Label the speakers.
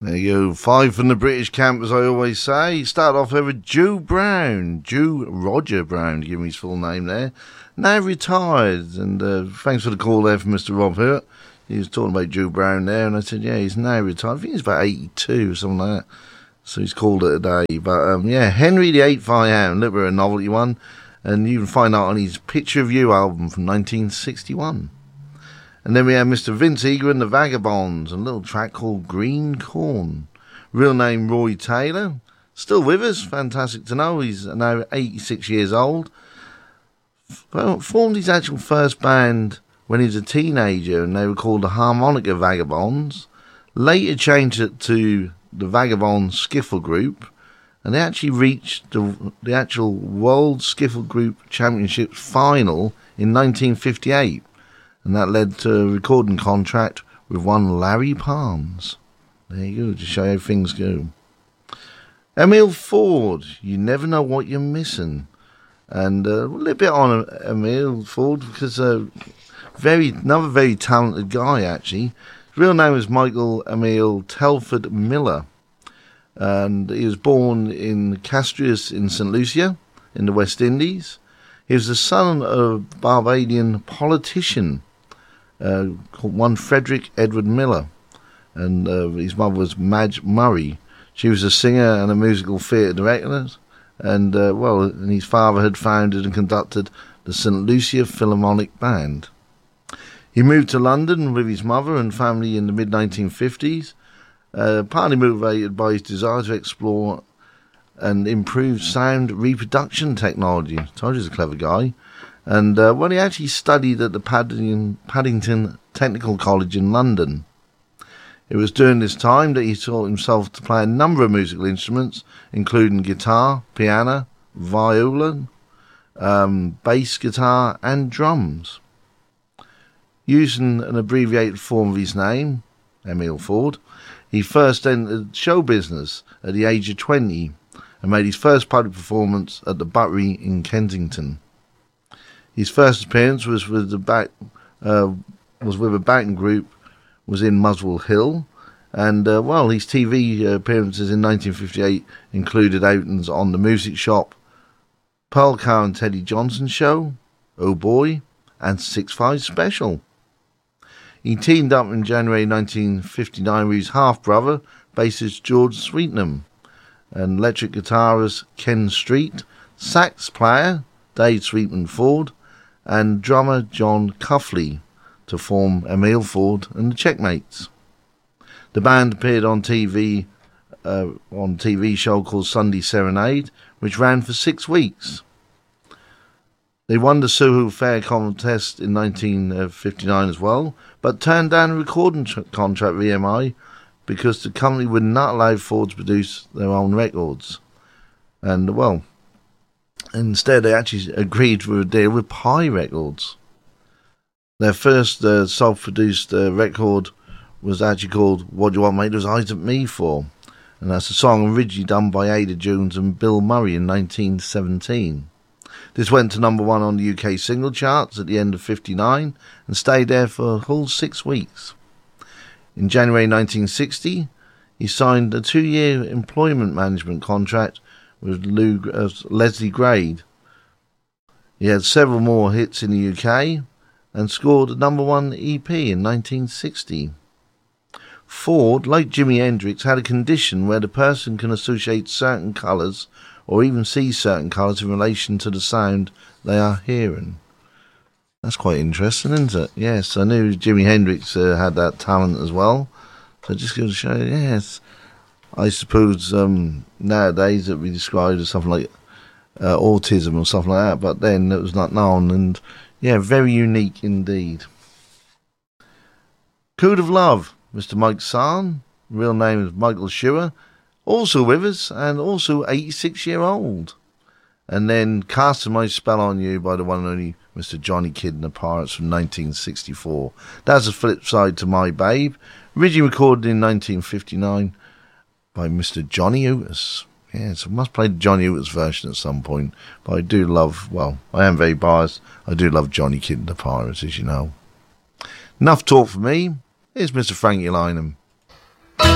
Speaker 1: There you go. 5 from the British camp, as I always say. Start off there with Joe Brown. Joe Roger Brown, to give me his full name there. Now retired. And thanks for the call there from Mr. Rob Hurt. He was talking about Joe Brown there, and I said, yeah, he's now retired. I think he's about 82 or something like that. So he's called it a day. But, yeah, Henry VIII Viscount, a little bit of a novelty one. And you can find out on his Picture of You album from 1961. And then we have Mr. Vince Eager and the Vagabonds, and a little track called Green Corn. Real name Roy Taylor. Still with us, fantastic to know. He's now 86 years old. Formed his actual first band when he was a teenager, and they were called the Harmonica Vagabonds. Later changed it to the Vagabond Skiffle Group, and they actually reached the actual World Skiffle Group Championships final in 1958. And that led to a recording contract with one Larry Palms. There you go, to show how things go. Emile Ford, you never know what you're missing. And a little bit on Emile Ford, because another very talented guy, actually. His real name is Michael Emile Telford Miller. And he was born in Castries in St. Lucia, in the West Indies. He was the son of a Barbadian politician, called one Frederick Edward Miller, and his mother was Madge Murray. She was a singer and a musical theatre director, and and his father had founded and conducted the St. Lucia Philharmonic Band. He moved to London with his mother and family in the mid-1950s, partly motivated by his desire to explore and improve sound reproduction technology. I told you he's a clever guy. And he actually studied at the Paddington Technical College in London. It was during this time that he taught himself to play a number of musical instruments, including guitar, piano, viola, bass guitar, and drums. Using an abbreviated form of his name, Emile Ford, he first entered show business at the age of 20 and made his first public performance at the Buttery in Kensington. His first appearance was with a backing group, was in Muswell Hill, and his TV appearances in 1958 included outings on The Music Shop, Pearl Cow and Teddy Johnson Show, Oh Boy, and 6-5 Special. He teamed up in January 1959 with his half-brother, bassist George Sweetnam, and electric guitarist Ken Street, sax player Dave Sweetman Ford, and drummer John Cuffley, to form Emile Ford and the Checkmates. The band appeared on TV show called Sunday Serenade, which ran for 6 weeks. They won the Soho Fair contest in 1959 as well, but turned down a recording contract with EMI because the company would not allow Ford to produce their own records. And, instead, they actually agreed for a deal with Pie Records. Their first self-produced record was actually called What Do You Want Made Those Eyes at Me For? And that's a song originally done by Ada Jones and Bill Murray in 1917. This went to number 1 on the UK single charts at the end of 59 and stayed there for a whole 6 weeks. In January 1960, he signed a 2-year employment management contract with Leslie Grade. He had several more hits in the UK and scored a number 1 EP in 1960. Ford, like Jimi Hendrix, had a condition where the person can associate certain colours or even see certain colours in relation to the sound they are hearing. That's quite interesting, isn't it? Yes, I knew Jimi Hendrix had that talent as well. So just going to show you, yes. I suppose nowadays it would be described as something like autism or something like that, but then it was not known, and yeah, very unique indeed. Code of Love, Mr. Mike Sarn, real name is Michael Shewer, also with us, and also 86-year-old. And then Casting My Spell on You by the one and only Mr. Johnny Kidd and the Pirates from 1964. That's a flip side to My Babe, originally recorded in 1959 by Mr. Johnny Otis. Yes, I must play the Johnny Otis version at some point, but I do love, I am very biased, I do love Johnny Kidd and the Pirates, as you know. Enough talk for me. Here's Mr. Frankie Lynham.